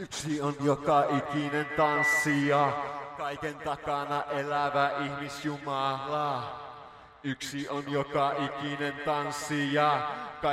Yksi on joka ikinen tanssija, kaiken takana elävä ihmisjumala. Yksi on joka ikinen tanssija,